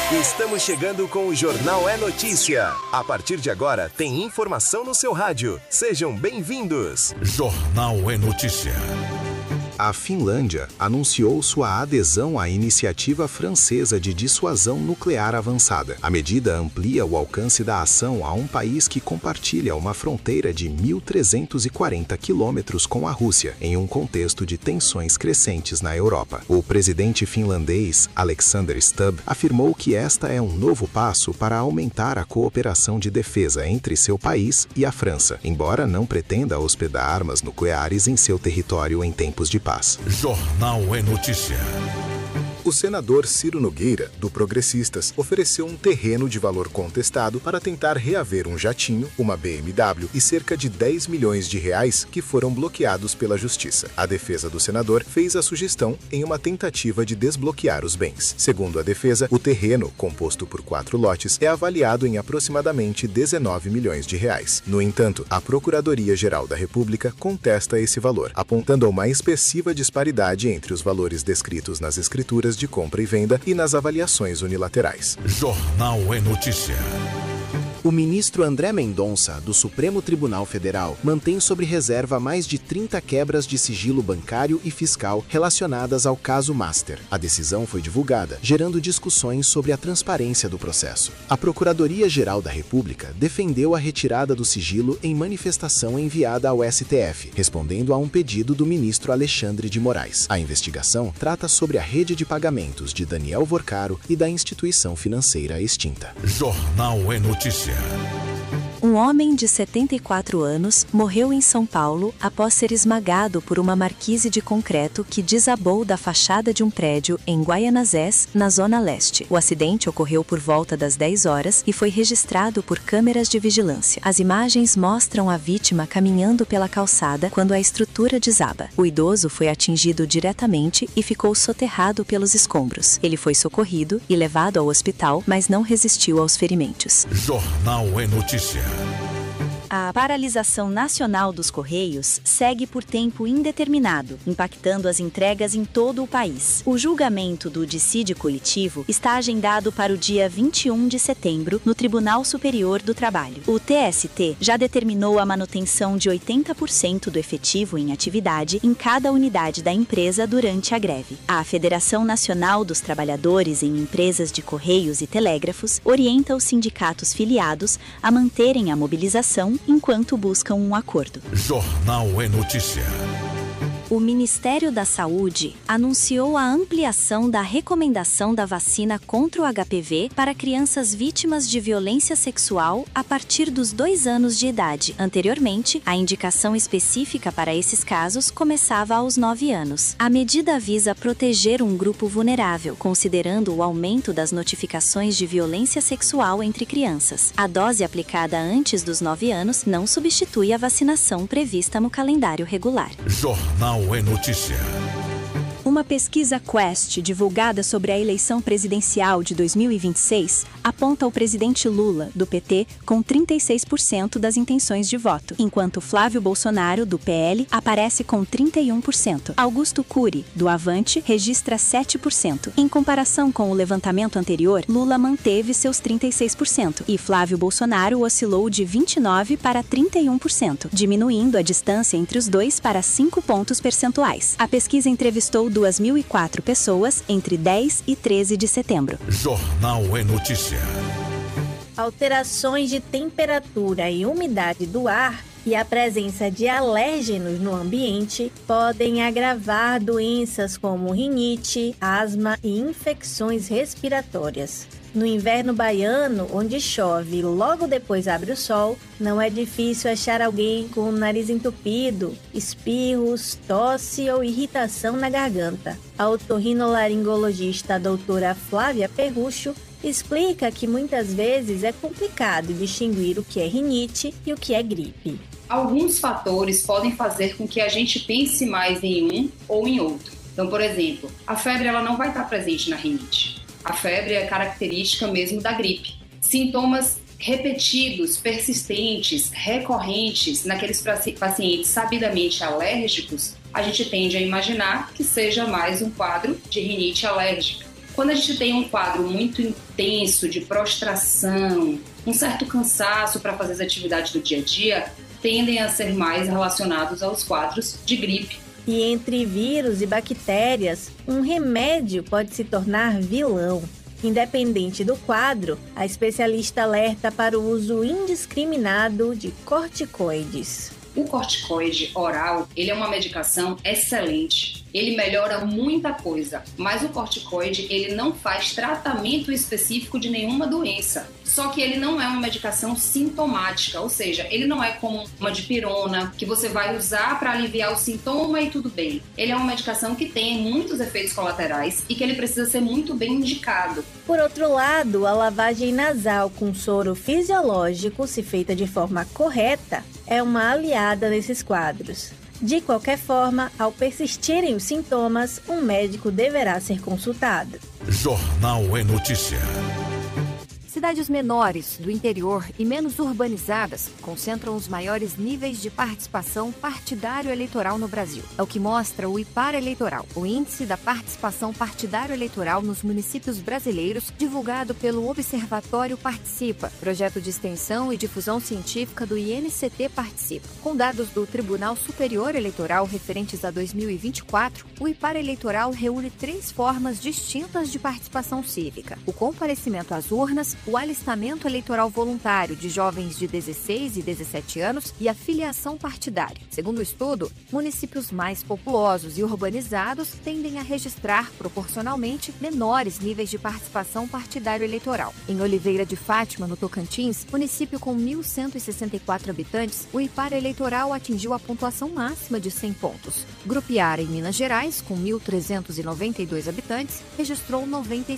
Estamos chegando com o Jornal É Notícia. A partir de agora, tem informação no seu rádio. Sejam bem-vindos. Jornal É Notícia. A Finlândia anunciou sua adesão à iniciativa francesa de dissuasão nuclear avançada. A medida amplia o alcance da ação a um país que compartilha uma fronteira de 1.340 quilômetros com a Rússia, em um contexto de tensões crescentes na Europa. O presidente finlandês, Alexander Stubb, afirmou que esta é um novo passo para aumentar a cooperação de defesa entre seu país e a França, embora não pretenda hospedar armas nucleares em seu território em tempos de paz. Jornal É Notícia. O senador Ciro Nogueira, do Progressistas, ofereceu um terreno de valor contestado para tentar reaver um jatinho, uma BMW e cerca de 10 milhões de reais que foram bloqueados pela Justiça. A defesa do senador fez a sugestão em uma tentativa de desbloquear os bens. Segundo a defesa, o terreno, composto por 4 lotes, é avaliado em aproximadamente 19 milhões de reais. No entanto, a Procuradoria-Geral da República contesta esse valor, apontando a uma expressiva disparidade entre os valores descritos nas escrituras de compra e venda e nas avaliações unilaterais. Jornal É Notícia. O ministro André Mendonça, do Supremo Tribunal Federal, mantém sob reserva mais de 30 quebras de sigilo bancário e fiscal relacionadas ao caso Master. A decisão foi divulgada, gerando discussões sobre a transparência do processo. A Procuradoria-Geral da República defendeu a retirada do sigilo em manifestação enviada ao STF, respondendo a um pedido do ministro Alexandre de Moraes. A investigação trata sobre a rede de pagamentos de Daniel Vorcaro e da instituição financeira extinta. Jornal É Notícia. Um homem de 74 anos morreu em São Paulo após ser esmagado por uma marquise de concreto que desabou da fachada de um prédio em Guaianazés, na Zona Leste. O acidente ocorreu por volta das 10 horas e foi registrado por câmeras de vigilância. As imagens mostram a vítima caminhando pela calçada quando a estrutura desaba. O idoso foi atingido diretamente e ficou soterrado pelos escombros. Ele foi socorrido e levado ao hospital, mas não resistiu aos ferimentos. Jornal É Notícia. A paralisação nacional dos Correios segue por tempo indeterminado, impactando as entregas em todo o país. O julgamento do dissídio coletivo está agendado para o dia 21 de setembro no Tribunal Superior do Trabalho. O TST já determinou a manutenção de 80% do efetivo em atividade em cada unidade da empresa durante a greve. A Federação Nacional dos Trabalhadores em Empresas de Correios e Telégrafos orienta os sindicatos filiados a manterem a mobilização enquanto buscam um acordo. Jornal É Notícia. O Ministério da Saúde anunciou a ampliação da recomendação da vacina contra o HPV para crianças vítimas de violência sexual a partir dos 2 anos de idade. Anteriormente, a indicação específica para esses casos começava aos 9 anos. A medida visa proteger um grupo vulnerável, considerando o aumento das notificações de violência sexual entre crianças. A dose aplicada antes dos 9 anos não substitui a vacinação prevista no calendário regular. Jornal É Notícia. Uma pesquisa Quest, divulgada sobre a eleição presidencial de 2026, aponta o presidente Lula, do PT, com 36% das intenções de voto, enquanto Flávio Bolsonaro, do PL, aparece com 31%. Augusto Cury, do Avante, registra 7%. Em comparação com o levantamento anterior, Lula manteve seus 36% e Flávio Bolsonaro oscilou de 29% para 31%, diminuindo a distância entre os dois para 5 pontos percentuais. A pesquisa entrevistou 2.004 pessoas entre 10 e 13 de setembro. Jornal É Notícia. Alterações de temperatura e umidade do ar e a presença de alérgenos no ambiente podem agravar doenças como rinite, asma e infecções respiratórias. No inverno baiano, onde chove e logo depois abre o sol, não é difícil achar alguém com o nariz entupido, espirros, tosse ou irritação na garganta. A otorrinolaringologista doutora Flávia Perrucho explica que muitas vezes é complicado distinguir o que é rinite e o que é gripe. Alguns fatores podem fazer com que a gente pense mais em um ou em outro. Então, por exemplo, a febre ela não vai estar presente na rinite. A febre é característica mesmo da gripe. Sintomas repetidos, persistentes, recorrentes naqueles pacientes sabidamente alérgicos, a gente tende a imaginar que seja mais um quadro de rinite alérgica. Quando a gente tem um quadro muito intenso de prostração, um certo cansaço para fazer as atividades do dia a dia, tendem a ser mais relacionados aos quadros de gripe. E entre vírus e bactérias, um remédio pode se tornar vilão. Independente do quadro, a especialista alerta para o uso indiscriminado de corticoides. O corticoide oral, ele é uma medicação excelente. Ele melhora muita coisa, mas o corticoide, ele não faz tratamento específico de nenhuma doença. Só que ele não é uma medicação sintomática, ou seja, ele não é como uma dipirona, que você vai usar para aliviar o sintoma e tudo bem. Ele é uma medicação que tem muitos efeitos colaterais e que ele precisa ser muito bem indicado. Por outro lado, a lavagem nasal com soro fisiológico, se feita de forma correta, é uma aliada nesses quadros. De qualquer forma, ao persistirem os sintomas, um médico deverá ser consultado. Jornal é Notícia. Cidades menores, do interior e menos urbanizadas concentram os maiores níveis de participação partidário-eleitoral no Brasil. É o que mostra o IPAR Eleitoral, o Índice da Participação Partidário-Eleitoral nos Municípios Brasileiros, divulgado pelo Observatório Participa, projeto de extensão e difusão científica do INCT Participa. Com dados do Tribunal Superior Eleitoral referentes a 2024, o IPAR Eleitoral reúne 3 formas distintas de participação cívica: o comparecimento às urnas, o alistamento eleitoral voluntário de jovens de 16 e 17 anos e a filiação partidária. Segundo o estudo, municípios mais populosos e urbanizados tendem a registrar proporcionalmente menores níveis de participação partidário-eleitoral. Em Oliveira de Fátima, no Tocantins, município com 1.164 habitantes, o IPAR eleitoral atingiu a pontuação máxima de 100 pontos. Grupiara, em Minas Gerais, com 1.392 habitantes, registrou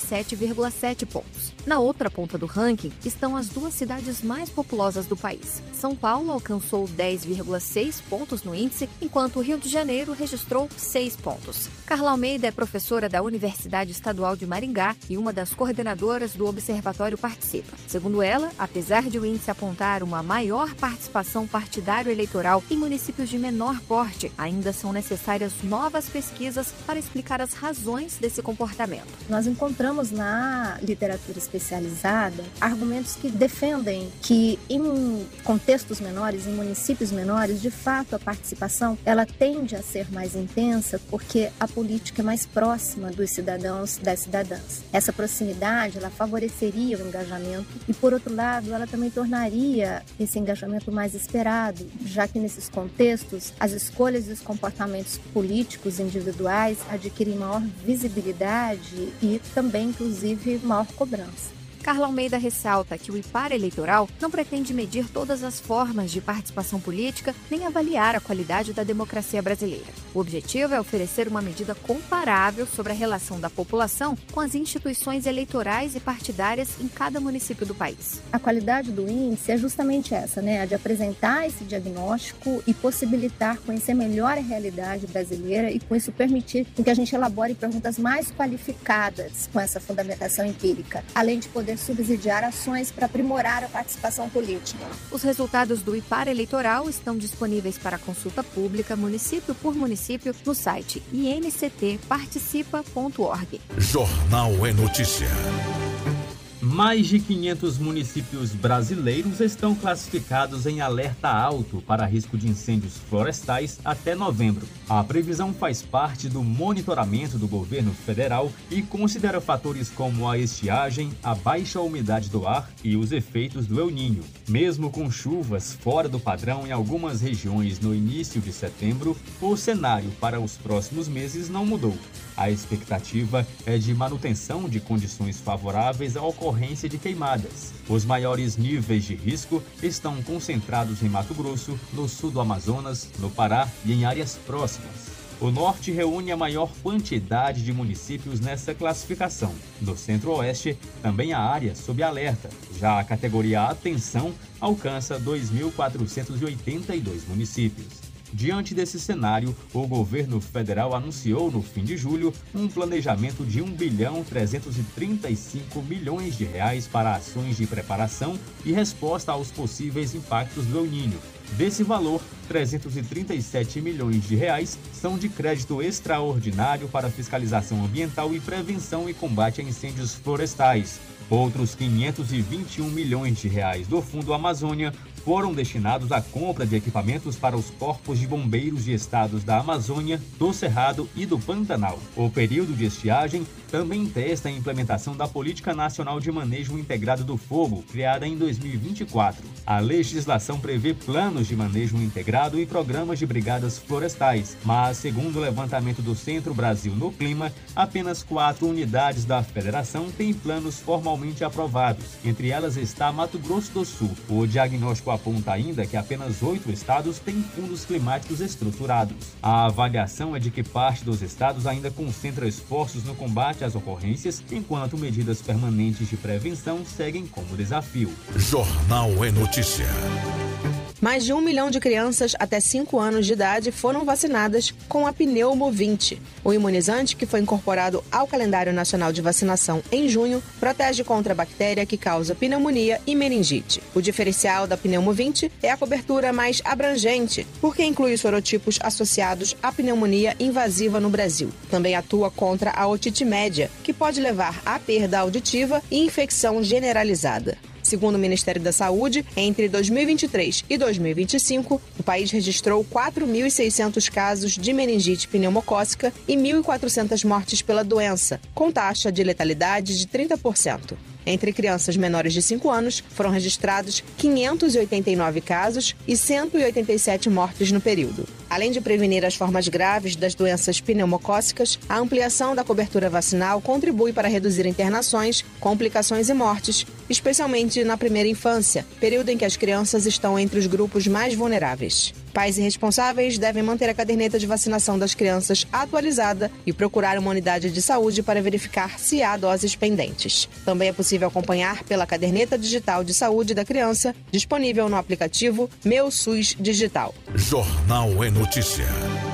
97,7 pontos. Na outra ponta do ranking estão as 2 cidades mais populosas do país. São Paulo alcançou 10,6 pontos no índice, enquanto o Rio de Janeiro registrou 6 pontos. Carla Almeida é professora da Universidade Estadual de Maringá e uma das coordenadoras do Observatório Participa. Segundo ela, apesar de o índice apontar uma maior participação partidário-eleitoral em municípios de menor porte, ainda são necessárias novas pesquisas para explicar as razões desse comportamento. Nós encontramos na literatura especializada argumentos que defendem que em contextos menores, em municípios menores, de fato a participação ela tende a ser mais intensa porque a política é mais próxima dos cidadãos, das cidadãs. Essa proximidade ela favoreceria o engajamento e, por outro lado, ela também tornaria esse engajamento mais esperado, já que nesses contextos as escolhas e os comportamentos políticos individuais adquirem maior visibilidade e também, inclusive, maior cobrança. Carla Almeida ressalta que o IPAR eleitoral não pretende medir todas as formas de participação política nem avaliar a qualidade da democracia brasileira. O objetivo é oferecer uma medida comparável sobre a relação da população com as instituições eleitorais e partidárias em cada município do país. A qualidade do índice é justamente essa, a de apresentar esse diagnóstico e possibilitar conhecer melhor a realidade brasileira e com isso permitir que a gente elabore perguntas mais qualificadas com essa fundamentação empírica, além de poder subsidiar ações para aprimorar a participação política. Os resultados do IPAR eleitoral estão disponíveis para consulta pública município por município no site inctparticipa.org. Jornal é Notícia. Mais de 500 municípios brasileiros estão classificados em alerta alto para risco de incêndios florestais até novembro. A previsão faz parte do monitoramento do governo federal e considera fatores como a estiagem, a baixa umidade do ar e os efeitos do El Niño. Mesmo com chuvas fora do padrão em algumas regiões no início de setembro, o cenário para os próximos meses não mudou. A expectativa é de manutenção de condições favoráveis à ocorrência de queimadas. Os maiores níveis de risco estão concentrados em Mato Grosso, no sul do Amazonas, no Pará e em áreas próximas. O norte reúne a maior quantidade de municípios nessa classificação. No centro-oeste, também há áreas sob alerta. Já a categoria Atenção alcança 2.482 municípios. Diante desse cenário, o governo federal anunciou no fim de julho um planejamento de R$1.335 bilhões para ações de preparação e resposta aos possíveis impactos do El Niño. Desse valor, R$337 milhões são de crédito extraordinário para fiscalização ambiental e prevenção e combate a incêndios florestais. Outros R$521 milhões do Fundo Amazônia foram destinados à compra de equipamentos para os corpos de bombeiros de estados da Amazônia, do Cerrado e do Pantanal. O período de estiagem também testa a implementação da Política Nacional de Manejo Integrado do Fogo, criada em 2024. A legislação prevê planos de manejo integrado e programas de brigadas florestais, mas, segundo o levantamento do Centro Brasil no Clima, apenas 4 unidades da federação têm planos formalmente aprovados. Entre elas está Mato Grosso do Sul. O diagnóstico aponta ainda que apenas 8 estados têm fundos climáticos estruturados. A avaliação é de que parte dos estados ainda concentra esforços no combate às ocorrências, enquanto medidas permanentes de prevenção seguem como desafio. Jornal é Notícia. Mais de 1 milhão de crianças até 5 anos de idade foram vacinadas com a Pneumo 20. O imunizante, que foi incorporado ao calendário nacional de vacinação em junho, protege contra a bactéria que causa pneumonia e meningite. O diferencial da Pneumo 20 é a cobertura mais abrangente, porque inclui os sorotipos associados à pneumonia invasiva no Brasil. Também atua contra a otite média, que pode levar à perda auditiva e infecção generalizada. Segundo o Ministério da Saúde, entre 2023 e 2025, o país registrou 4.600 casos de meningite pneumocócica e 1.400 mortes pela doença, com taxa de letalidade de 30%. Entre crianças menores de 5 anos, foram registrados 589 casos e 187 mortes no período. Além de prevenir as formas graves das doenças pneumocócicas, a ampliação da cobertura vacinal contribui para reduzir internações, complicações e mortes, especialmente na primeira infância, período em que as crianças estão entre os grupos mais vulneráveis. Pais e responsáveis devem manter a caderneta de vacinação das crianças atualizada e procurar uma unidade de saúde para verificar se há doses pendentes. Também é possível acompanhar pela caderneta digital de saúde da criança, disponível no aplicativo Meu SUS Digital. Jornal é Notícia.